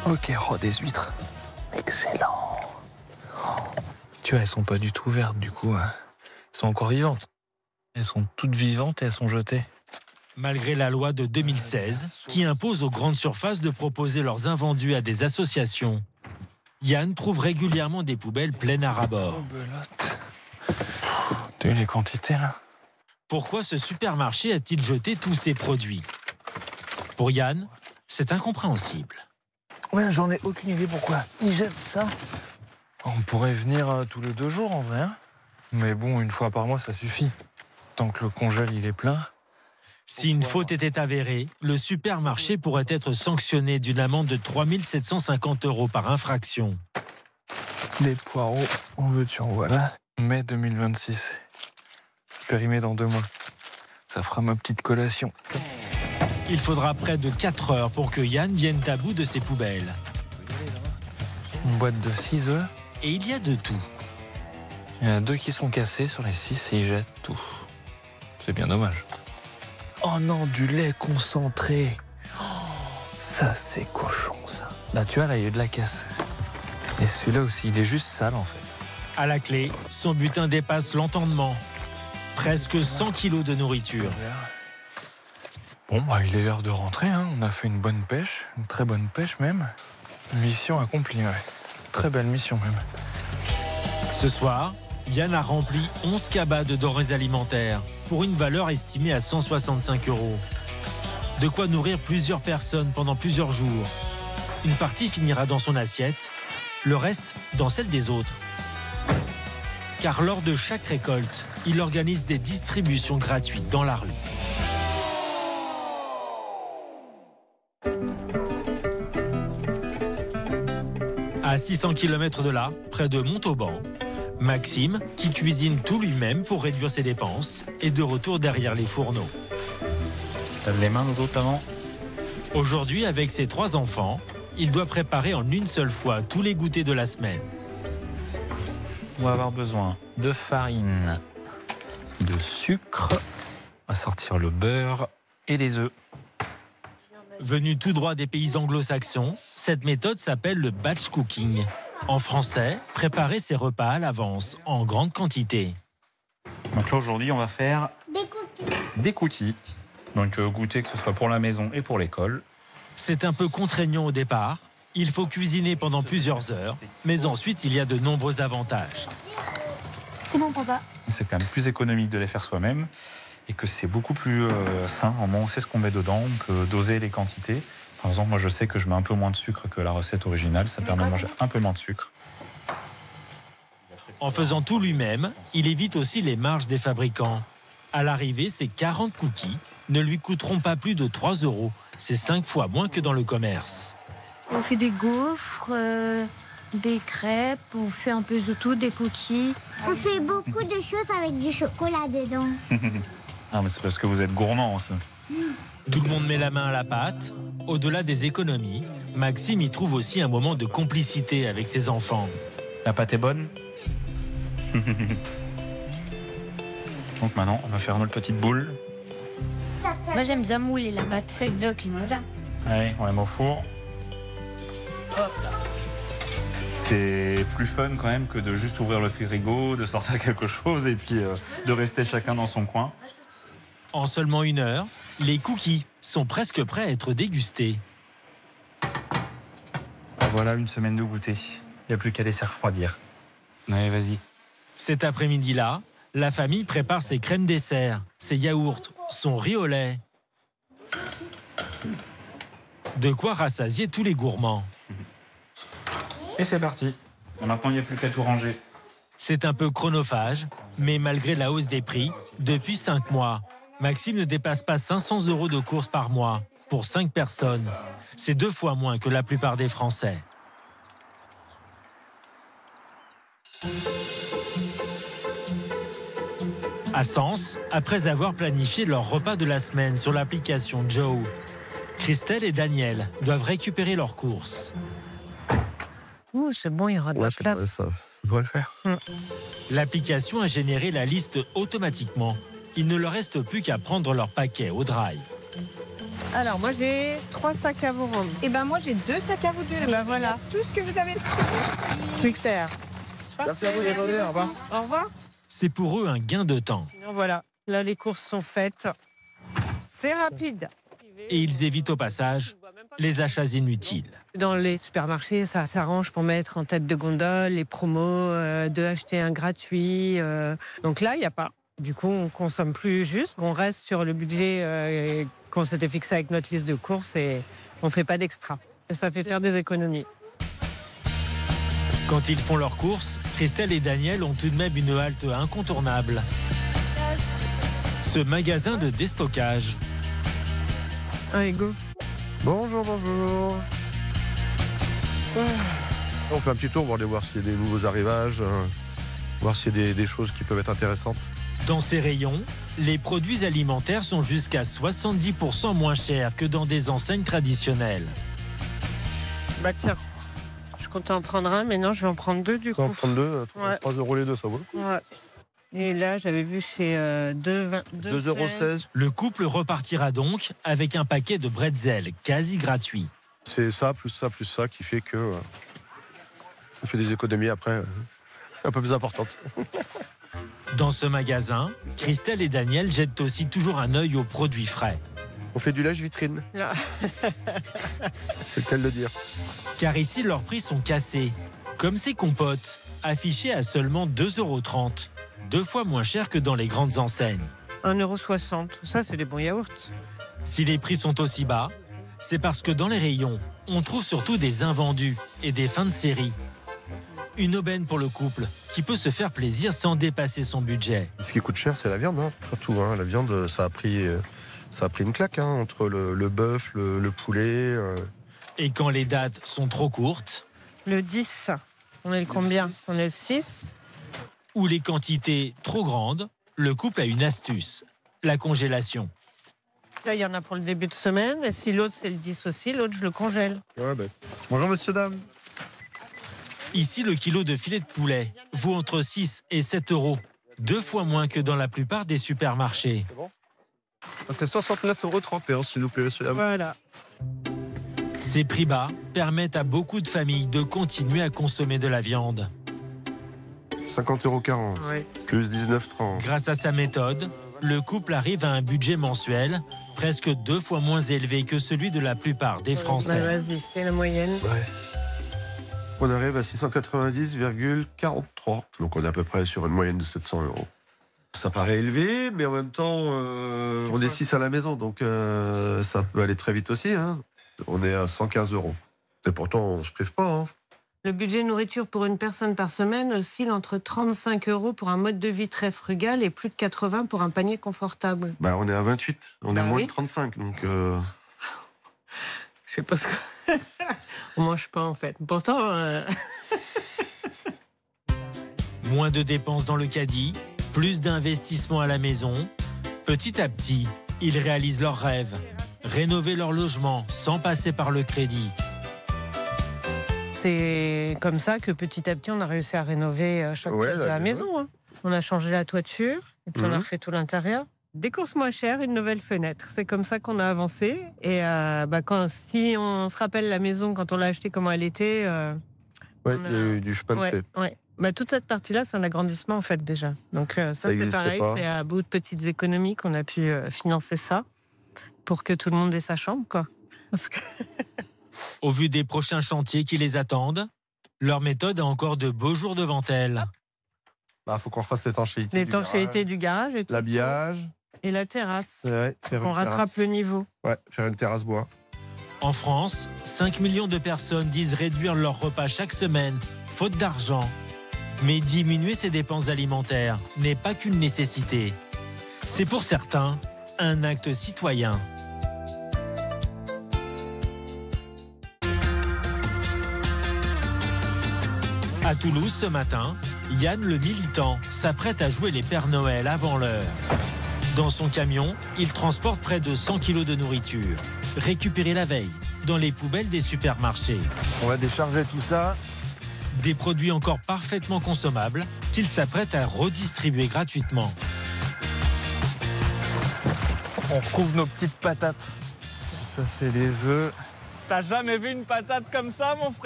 Ok, des huîtres. Excellent. Tu vois, elles sont pas du tout vertes du coup. Elles sont encore vivantes. Elles sont toutes vivantes et elles sont jetées. Malgré la loi de 2016 qui impose aux grandes surfaces de proposer leurs invendus à des associations, Yann trouve régulièrement des poubelles pleines à ras-bord. Oh belote. Tu as les quantités là? Pourquoi ce supermarché a-t-il jeté tous ses produits? Pour Yann, c'est incompréhensible. Ouais, j'en ai aucune idée pourquoi ils jettent ça. On pourrait venir tous les 2 jours en vrai. Hein, mais bon, 1 fois par mois ça suffit. Tant que le congèle il est plein. Si une faute était avérée, le supermarché pourrait être sanctionné d'une amende de 3 750 € par infraction. Les poireaux, on veut tu en voilà. Mai 2026. Périmé dans 2 mois. Ça fera ma petite collation. Il faudra près de 4 heures pour que Yann vienne à bout de ses poubelles. Une boîte de 6 œufs. Et il y a de tout. Il y en a 2 qui sont cassés sur les 6 et ils jettent tout. C'est bien dommage. Oh non, du lait concentré. Oh, ça, c'est cochon, ça. Là, tu vois, là, il y a eu de la casse. Et celui-là aussi, il est juste sale, en fait. À la clé, son butin dépasse l'entendement. Presque 100 kilos de nourriture. Bon, bah, il est l'heure de rentrer. Hein. On a fait une bonne pêche, une très bonne pêche même. Mission accomplie, ouais. Très belle mission, même. Ce soir, Yann a rempli 11 cabas de denrées alimentaires pour une valeur estimée à 165 €. De quoi nourrir plusieurs personnes pendant plusieurs jours. Une partie finira dans son assiette, le reste dans celle des autres. Car lors de chaque récolte, il organise des distributions gratuites dans la rue. À 600 km de là, près de Montauban, Maxime, qui cuisine tout lui-même pour réduire ses dépenses, est de retour derrière les fourneaux. Lave les mains, notamment. Aujourd'hui, avec ses 3 enfants, il doit préparer en une seule fois tous les goûters de la semaine. On va avoir besoin de farine, de sucre, on va sortir le beurre et les œufs. Venu tout droit des pays anglo-saxons, cette méthode s'appelle le batch cooking. En français, préparer ses repas à l'avance, en grande quantité. Donc là, aujourd'hui, on va faire des cookies. Donc goûter que ce soit pour la maison et pour l'école. C'est un peu contraignant au départ. Il faut cuisiner pendant plusieurs heures, mais ensuite, il y a de nombreux avantages. C'est bon, papa. C'est quand même plus économique de les faire soi-même et que c'est beaucoup plus sain. Au moins, on sait ce qu'on met dedans, on peut doser les quantités. Par exemple, moi, je sais que je mets un peu moins de sucre que la recette originale. Ça permet de manger un peu moins de sucre. En faisant tout lui-même, il évite aussi les marges des fabricants. À l'arrivée, ces 40 cookies ne lui coûteront pas plus de 3 €. C'est 5 fois moins que dans le commerce. On fait des gaufres, des crêpes, on fait un peu de tout, des cookies. On fait beaucoup de choses avec du chocolat dedans. Ah, mais c'est parce que vous êtes gourmand aussi. Tout le monde met la main à la pâte. Au-delà des économies, Maxime y trouve aussi un moment de complicité avec ses enfants. La pâte est bonne. Donc maintenant, on va faire notre petite boule. Moi, j'aime bien mouler la pâte. Allez, on la met au four. C'est plus fun quand même que de juste ouvrir le frigo, de sortir quelque chose et puis de rester chacun dans son coin. En seulement 1 heure, les cookies sont presque prêts à être dégustés. Voilà une semaine de goûter. Il n'y a plus qu'à laisser refroidir. Allez, vas-y. Cet après-midi-là, la famille prépare ses crèmes dessert, ses yaourts, son riz au lait. De quoi rassasier tous les gourmands. Et c'est parti. Maintenant, il n'y a plus qu'à tout ranger. C'est un peu chronophage, mais malgré la hausse des prix, depuis 5 mois, Maxime ne dépasse pas 500 € de courses par mois pour 5 personnes. C'est 2 fois moins que la plupart des Français. À Sens, après avoir planifié leur repas de la semaine sur l'application Joe, Christelle et Daniel doivent récupérer leurs courses. Ouh, c'est bon, il y aura de la place. Ça devrait le faire. L'application a généré la liste automatiquement. Il ne leur reste plus qu'à prendre leur paquet au drive. Alors, moi, j'ai 3 sacs à vous rendre. Et ben moi j'ai 2 sacs à vous donner. Ben voilà. Tout ce que vous avez. Pixar. Merci à vous, désolé, au revoir. Au revoir. C'est pour eux un gain de temps. Sinon, voilà. Là, les courses sont faites. C'est rapide. Et ils évitent au passage les achats inutiles. Dans les supermarchés, ça s'arrange pour mettre en tête de gondole les promos, de acheter un gratuit. Donc là, il n'y a pas. Du coup, on consomme plus juste. On reste sur le budget qu'on s'était fixé avec notre liste de courses et on ne fait pas d'extra. Et ça fait faire des économies. Quand ils font leurs courses, Christelle et Daniel ont tout de même une halte incontournable. Ce magasin de déstockage. Allez, go. Bonjour, bonjour. On fait un petit tour pour aller voir s'il y a des nouveaux arrivages, voir s'il y a des choses qui peuvent être intéressantes. Dans ces rayons, les produits alimentaires sont jusqu'à 70% moins chers que dans des enseignes traditionnelles. Bah tiens, je comptais en prendre un, mais non, je vais en prendre 2 du Tu peux en coup. prendre 2, 3 € les deux, ça vaut. Ouais. Et là, j'avais vu chez 2,16 €. Le couple repartira donc avec un paquet de bretzels quasi gratuit. C'est ça, plus ça qui fait que on fait des économies après un peu plus importantes. Dans ce magasin, Christelle et Daniel jettent aussi toujours un œil aux produits frais. On fait du lèche vitrine. Là. C'est le cas de le dire. Car ici, leurs prix sont cassés. Comme ces compotes, affichées à seulement 2,30 €. 2 fois moins cher que dans les grandes enseignes. 1,60 €. Ça, c'est des bons yaourts. Si les prix sont aussi bas, c'est parce que dans les rayons, on trouve surtout des invendus et des fins de série. Une aubaine pour le couple qui peut se faire plaisir sans dépasser son budget. Ce qui coûte cher, c'est la viande, hein, surtout. Hein. La viande, ça a pris une claque, hein, entre le bœuf, le poulet. Et quand les dates sont trop courtes, Le 10, on est le combien? On est le 6. ou les quantités trop grandes, le couple a une astuce, la congélation. Là, il y en a pour le début de semaine. Et si l'autre, c'est le 10 aussi, l'autre, je le congèle. Ouais, bonjour, monsieur, dame. Ici, le kilo de filet de poulet vaut entre 6 et 7 €, 2 fois moins que dans la plupart des supermarchés. C'est 69,31 €, s'il vous plaît, monsieur, dame. Voilà. Ces prix bas permettent à beaucoup de familles de continuer à consommer de la viande. 50,40 €, Ouais. plus 19,30 €. Grâce à sa méthode, le couple arrive à un budget mensuel presque 2 fois moins élevé que celui de la plupart des Français. Vas-y, fais la moyenne. Ouais. On arrive à 690,43 €. Donc on est à peu près sur une moyenne de 700 €. Ça paraît élevé, mais en même temps, on est 6 à la maison, donc ça peut aller très vite aussi. Hein. On est à 115 €. Et pourtant, on ne se prive pas. Hein. Le budget nourriture pour une personne par semaine oscille entre 35 € pour un mode de vie très frugal et plus de 80 € pour un panier confortable. Bah, on est à 28. On est Bah moins oui. de 35. Donc, Je sais pas ce que... On mange pas, en fait. Pourtant... Moins de dépenses dans le caddie, plus d'investissements à la maison. Petit à petit, ils réalisent leurs rêves. Rénover leur logement sans passer par le crédit. C'est comme ça que petit à petit, on a réussi à rénover chaque Ouais, pièce de la ouais. maison. Hein. On a changé la toiture, et puis on a Mhm. refait tout l'intérieur. Des courses moins chères, une nouvelle fenêtre. C'est comme ça qu'on a avancé. Et si on se rappelle la maison, quand on l'a achetée, comment elle était... ouais, On a- il y a eu du chemin de ouais, fait. ouais. Toute cette partie-là, c'est un agrandissement, en fait, déjà. Donc ça, c'est existait pareil. pas. C'est à bout de petites économies qu'on a pu financer ça pour que tout le monde ait sa chambre, quoi. Parce que... Au vu des prochains chantiers qui les attendent, leur méthode a encore de beaux jours devant elle. Bah, faut qu'on fasse l'étanchéité. L'étanchéité du garage et tout. L'habillage. Et la terrasse. Ouais, faire On une terrasse. rattrape le niveau. Ouais, faire une terrasse bois. En France, 5 millions de personnes disent réduire leur repas chaque semaine, faute d'argent. Mais diminuer ses dépenses alimentaires n'est pas qu'une nécessité. C'est pour certains un acte citoyen. À Toulouse ce matin, Yann le militant s'apprête à jouer les Pères Noël avant l'heure. Dans son camion, il transporte près de 100 kilos de nourriture, récupérée la veille dans les poubelles des supermarchés. On va décharger tout ça. Des produits encore parfaitement consommables qu'il s'apprête à redistribuer gratuitement. On retrouve nos petites patates. Ça, c'est les œufs. T'as jamais vu une patate comme ça, mon frère?